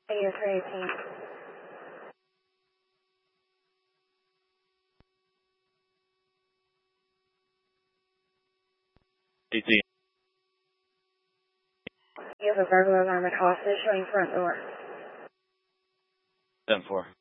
AU 318. DT. You have a burglar alarm at hostage showing front door. 10-4.